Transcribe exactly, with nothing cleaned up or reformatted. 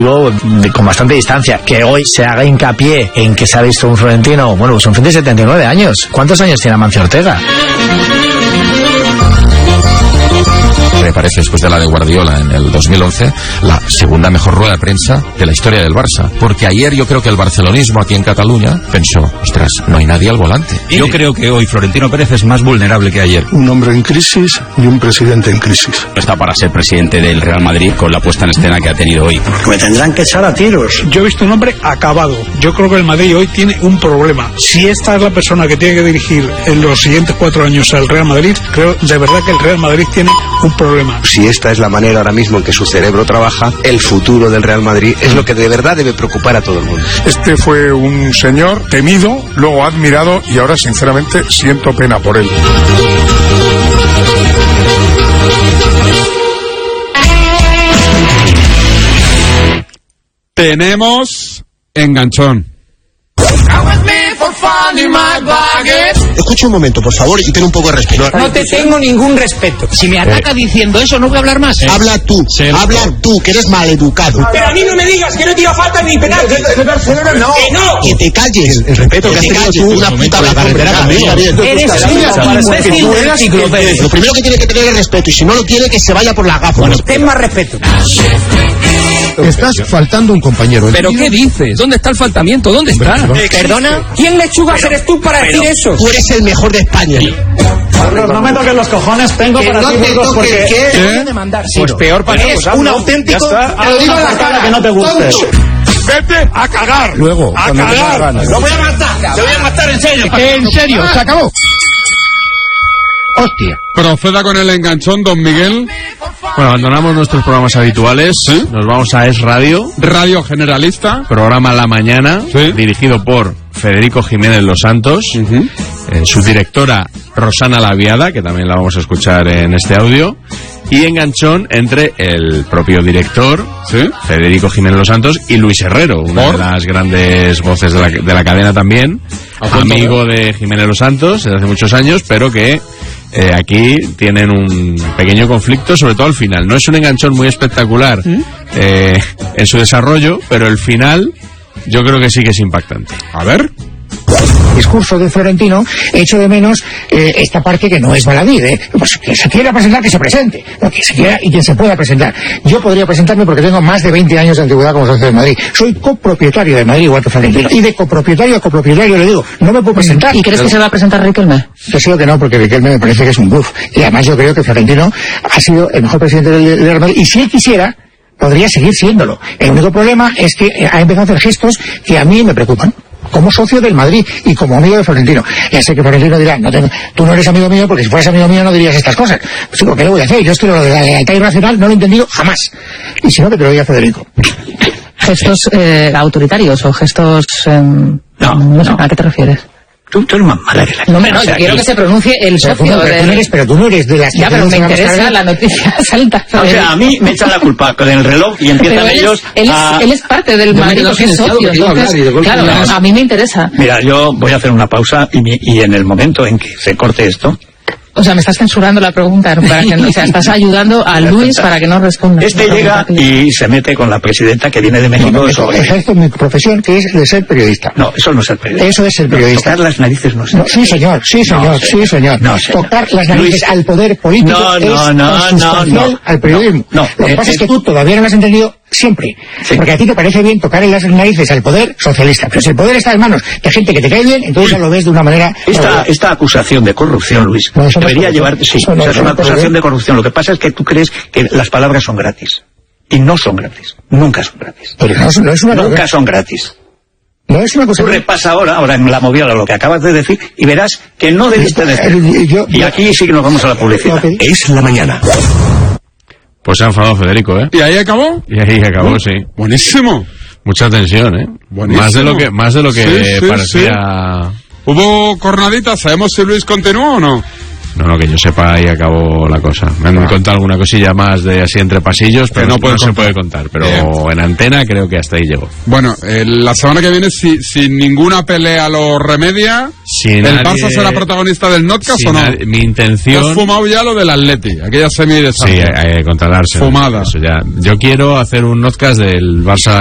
con bastante distancia. Que hoy se haga hincapié en que se ha visto un Florentino, bueno, pues un fin de setenta y nueve años. ¿Cuántos años tiene Amancio Ortega? Me parece, después de la de Guardiola en el dos mil once, la segunda mejor rueda de prensa de la historia del Barça. Porque ayer yo creo que el barcelonismo aquí en Cataluña pensó, ostras, no hay nadie al volante. Yo creo que hoy Florentino Pérez es más vulnerable que ayer. Un hombre en crisis y un presidente en crisis. Está para ser presidente del Real Madrid con la puesta en escena que ha tenido hoy. Me tendrán que echar a tiros. Yo he visto un hombre acabado. Yo creo que el Madrid hoy tiene un problema. Si esta es la persona que tiene que dirigir en los siguientes cuatro años al Real Madrid, creo de verdad que el Real Madrid tiene un problema. Si esta es la manera ahora mismo en que su cerebro trabaja, el futuro del Real Madrid es lo que de verdad debe preocupar a todo el mundo. Este fue un señor temido, luego admirado, y ahora sinceramente siento pena por él. Tenemos enganchón. Escucha un momento, por favor, y ten un poco de respeto. No te tengo ningún respeto. Si me ataca eh. diciendo eso, no voy a hablar más. Eh. Habla tú, sí, habla tú, que eres maleducado. Pero a mí no me digas que no tira falta ni penal. De Barcelona no. Que no. Que te calles. El, el respeto que, que has tenido tú, una puta la carretera también. Eres un Lo primero que tiene que tener es respeto, y si no lo tiene, que se vaya por la gafa. Bueno, ten más respeto. Estás faltando un compañero. ¿Pero qué dices? ¿Dónde está el faltamiento? ¿Dónde está? ¿Perdona? ¿Quién lechugas eres tú para decir eso? Tú eres el mejor de España. No me toques los cojones, tengo para ti burgos porque... ¿Qué? Pues peor para eres un auténtico... Te lo digo en la cara que no te guste. Vete a cagar. Luego, a cagar. Lo voy a matar. Te voy a matar en serio. En serio, se acabó. Hostia. Proceda con el enganchón, don Miguel. Bueno, abandonamos nuestros programas habituales. ¿Sí? Nos vamos a Es Radio. Radio Generalista. Programa La Mañana. ¿Sí? Dirigido por Federico Jiménez Los Santos. Uh-huh. eh, su directora Rosana Laviada, que también la vamos a escuchar en este audio. Y enganchón entre el propio director, ¿sí? Federico Jiménez Los Santos, y Luis Herrero, una ¿Por? de las grandes voces de la, de la cadena también. Amigo de Jiménez Los Santos desde hace muchos años, pero que eh, aquí tienen un pequeño conflicto, sobre todo al final. No es un enganchón muy espectacular ¿Mm? eh, en su desarrollo, pero el final yo creo que sí que es impactante. A ver... Discurso de Florentino, echo de menos eh, esta parte que no es baladí, ¿eh? Pues quien se quiera presentar, que se presente, no, quien se quiera y quien se pueda presentar. Yo podría presentarme porque tengo más de veinte años de antigüedad como socio de Madrid. Soy copropietario de Madrid, igual que Florentino. Y de copropietario a copropietario le digo, no me puedo presentar. ¿Y crees que se va a presentar Riquelme? Deseo que no, porque Riquelme me parece que es un bluff. Y además yo creo que Florentino ha sido el mejor presidente del Real Madrid. Y si él quisiera, podría seguir siéndolo. El único problema es que ha empezado a hacer gestos que a mí me preocupan. Como socio del Madrid y como amigo de Florentino. Ya sé que Florentino dirá, no te, tú no eres amigo mío, porque si fueras amigo mío no dirías estas cosas. Pues digo, ¿qué le voy a hacer? Yo es que lo de la lealtad irracional no lo he entendido jamás. Y si no, que te lo diga Federico. ¿Gestos eh, autoritarios o gestos... Eh, no, no, no. ¿A qué te refieres? Tú, tú eres más mala que la... No, no, yo quiero que se pronuncie el pero socio. Tú, pero, del... tú no eres, pero tú no eres de las... Ya, pero me interesa la noticia salta. O sea, a mí me echan la culpa con el reloj y empiezan él ellos es, él, es, a... él es parte del Madrid, porque es socio. Entonces, claro, a mí me interesa. Mira, yo voy a hacer una pausa y, y en el momento en que se corte esto... O sea, me estás censurando la pregunta, para que no, o sea, estás ayudando a Luis para que no responda. Este llega y se mete con la presidenta que viene de México. No, eso, ejerzo mi profesión, que es de ser periodista. No, eso no es ser periodista. Eso es ser periodista. No, tocar las narices no es ser no, Sí, señor, sí, señor, no, sí, señor. No, señor. Tocar las narices Luis, al poder político no, es no, no, no, no, al periodismo. No, no, Lo que eh, pasa eh, es que tú todavía no lo has entendido siempre. Sí. Porque a ti te parece bien tocar en las narices al poder socialista. Pero si el poder está en manos de gente que te cae bien, entonces ya lo ves de una manera... Esta, esta acusación de corrupción, Luis, no, debería no llevarte... Sí, eso no, o sea, es una acusación de corrupción. Lo que pasa es que tú crees que las palabras son gratis. Y no son gratis. Nunca son gratis. Pero no, no es una Nunca verdad. son gratis. No es una cosa. Tú repasa ahora, ahora en la movida lo que acabas de decir y verás que no debiste decir. Yo, y aquí sí que nos vamos a la publicidad. Okay. Es la mañana. Pues se ha enfadado Federico, ¿eh? ¿Y ahí acabó? Y ahí acabó, sí. Buenísimo. Mucha tensión, ¿eh? Buenísimo. Más de lo que, más de lo que sí, sí, parecía... Sí. ¿Hubo cornadita? ¿Sabemos si Luis continuó o no? No, no, que yo sepa, ahí acabó la cosa. Me han ah. contado alguna cosilla más de así entre pasillos, pero no, no se puede contar. Pero Bien. en antena creo que hasta ahí llegó. Bueno, eh, la semana que viene, si, si ninguna pelea lo remedia, si ¿el nadie, Barça será protagonista del Notcast si o no? Nadie, mi intención... ¿Has fumado ya lo del Atleti? Aquella semi de Sí, eh, contra el Arsenal. Fumada. Eso ya. Yo quiero hacer un Notcast del Barça